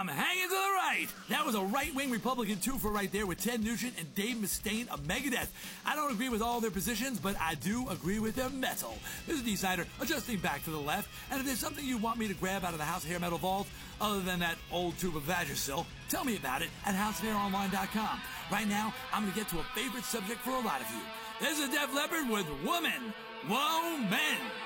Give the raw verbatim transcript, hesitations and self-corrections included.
I'm hanging to the right. That was a right-wing Republican twofer right there with Ted Nugent and Dave Mustaine of Megadeth. I don't agree with all their positions, but I do agree with their metal. This is D-Sider, adjusting back to the left, and if there's something you want me to grab out of the House of Hair Metal vault, other than that old tube of Vagisil, tell me about it at house of hair online dot com. Right now, I'm going to get to a favorite subject for a lot of you. There's a Def Leppard with Woman, Woman.